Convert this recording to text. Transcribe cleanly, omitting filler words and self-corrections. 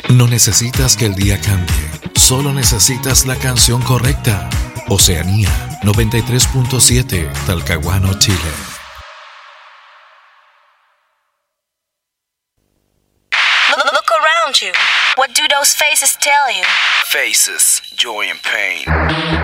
No necesitas que el día cambie, solo necesitas la canción correcta. Oceanía 93.7, Talcahuano, Chile. Look around you. What do those faces tell you? Faces, joy and pain.